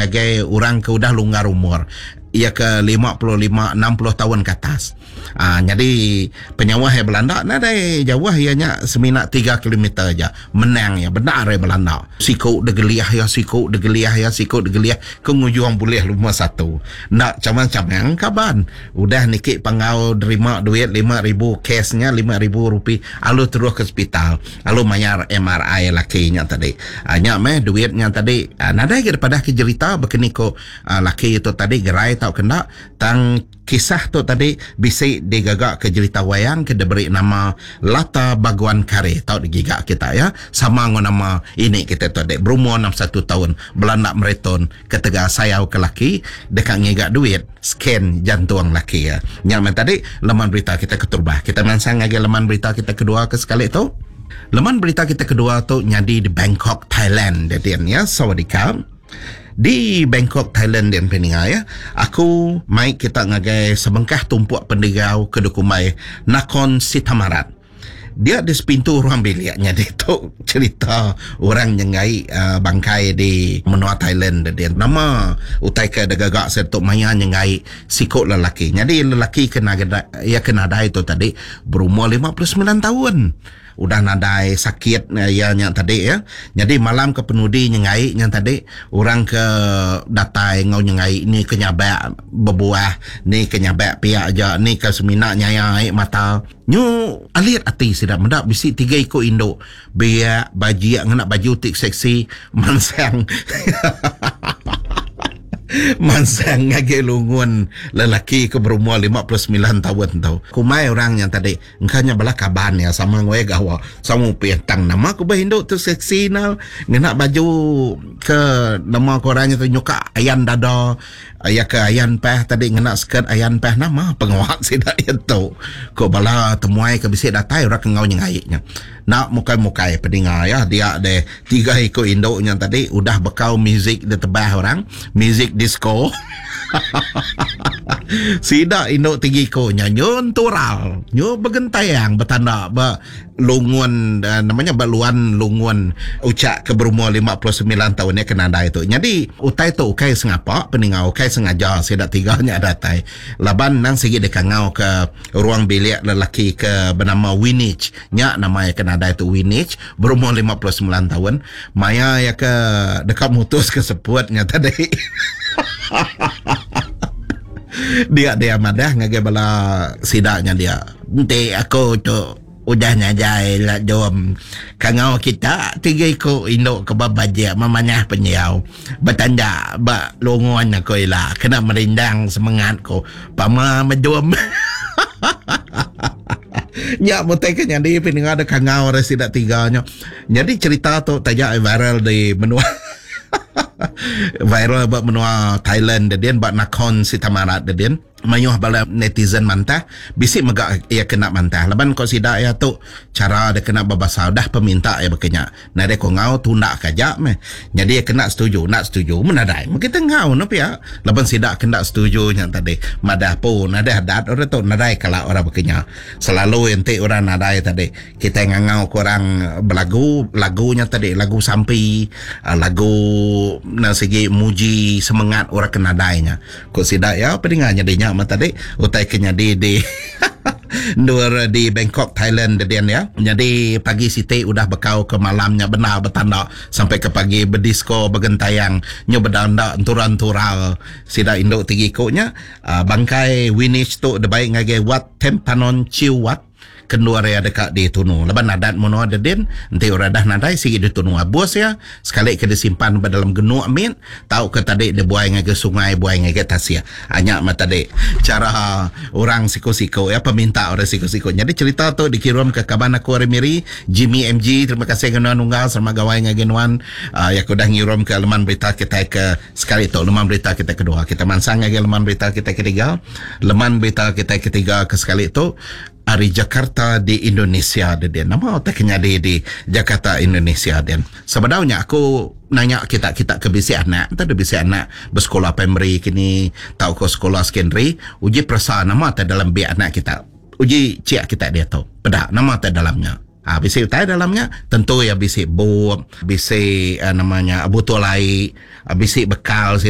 ngagai orang ke udah longgar umur. Ia ke 55-60 tahun ke atas. Jadi penyawa yang Belanda nadai jauh ianya seminat 3 km aja. Menang ya benar ya Belanda. Sikuk degeliah ya sikuk degeliah ya sikuk degeliah kengujung boleh lumah satu. Nak camang-camang kaban. Udah nikik pangau terima duit 5,000 cashnya 5,000 rupiah. Lalu terus ke hospital. Lalu mayar MRI lakinya tadi. Nya meh duitnya tadi. Nadai daripada kejerita begini ko laki itu tadi gerai tau kena tang kisah tu tadi bisik digagak ke cerita wayang ke diberi nama Lata Baguan Kare tau digigak kita ya sama dengan nama ini kita tu dek berumur 61 tahun Belanda mereton ketega sayau ke laki dekat ngigak duit scan jantung laki ya nyaman tadi laman berita kita keturbah kita mansang lagi laman berita kita kedua ke sekali tu laman berita kita kedua tu nyadi di Bangkok Thailand dedian ya sawadika di Bangkok Thailand dan Peningah ya aku mai kita ngagai sebengkah tumpuak pendigau ke Dukumai Nakhon Si Thammarat dia di sepintu ruang biliknya dia tu cerita orang nyengai bangkai di menua Thailand dia nama utai ke degagak serta maya nyengai sikut lelaki jadi lelaki kena ada itu tadi berumur 59 tahun udah nadai sakit ya yang tadi ya jadi malam ke penudi nyengai yang tadi orang ke datai ngau nyengai ni kenyabak berbuah ni kenyabak piak aja ni ke semina nyai mata nyu alit ati sidak mendak bisi 3 ikut induk biak baju ngena baju tik seksi mansang mansang ngage lungun lelaki ke berumur 59 tahun tau kumai orang yang tadi engkanya bala kaban ya sama ngoe gawa sama piantang nama ku bahindo tu seksi na ngena baju ke nama korangnya tu nyuka ayan dada ayah ke ayan peh tadi ngena skirt ayan peh nama pengawak sidak itu ko bala temuai ke bisi datai orang ngau nyengainya nak mukai-mukai pendengar ya dia ada 3 ikut induknya tadi udah bekau muzik di tebah orang muzik disco sida induk 3 ikutnya nyun tural nyu begentayang bertanda lungun namanya baluan lungun ucak ke berumur 59 tahun ni kena ada itu jadi utai tu ukai sengapa peningau ukai sengaja sida 3-nya datai laban nang sigi dekat ngau ke ruang bilik lelaki ke bernama Winich nya namanya kena ada itu Winich berumur 59 tahun maya ya ke dekat mutus ke seputnya tadi dia madah ngage bala sidaknya dia ente aku tu udah najai lah jom kangau kita 3 ikut induk ke babaja mamanya penyau bertanda ba longon aku ilah kena merindang semangat ko pama majom nya mutai ke nyadi pendengar ada kangau residak 3-nya jadi cerita tu tajak viral di menua viral buat menua Thailand dan buat Nakhon Si Thammarat dan mayuh bala netizen mantah bisik megak ia kena mantah laban kau sidak ya tu cara dia kena babasa dah peminta ya bekenya nah dia ko ngau tunda kajak meh jadi dia kena setuju nak setuju menadai kita ngau no pia laban sidak kena setuju yang tadi madah pun ada adat orang tu nadai kala orang bekenya selalu ente orang nadai tadi kita ngau korang lagunya tadi lagu sampai lagu na segi muji semangat orang kena nadainya ko sidak ya pendengarnya dia mata tadi utai kenya di Nur di Bangkok Thailand dia ya jadi pagi siti udah bekau ke malamnya benar bertanda sampai ke pagi berdisko bergentayang nyo berdanda turan-tural sida induk 3 ikutnya bangkai Winich tu de baik ngage wat tempanon ciu wat kedua area dekat di Tunu leban adat mono ada din nanti orang dah nadai sigi di Tunu bos ya sekali ke disimpan dalam genuk amin tahu ke tadi dia buai ngage sungai buai ngage tasia hanya mata tadi cara orang siko-siko ya peminta orang siko-siko jadi cerita tu dikirim ke kaban aku Remiri Jimmy MG terima kasih kenuan unggal sama gawai ngage nuan ya aku dah ngirim ke leman berita kita ke sekali tu leman berita kita kedua kita mansang ngage leman berita kita ketiga leman berita kita ketiga ke sekali tu Ari Jakarta di Indonesia dia nama otaknya di Jakarta Indonesia dan sebenarnya aku nanya kita ke bisi anak tadi bisi anak bersekolah primary kini tahu ke sekolah secondary uji perasaan nama tak dalam biar anak kita uji cik kita dia tahu pedak nama tak dalamnya bisi utai dalamnya tentu ya bisi namanya botol air bisi bekal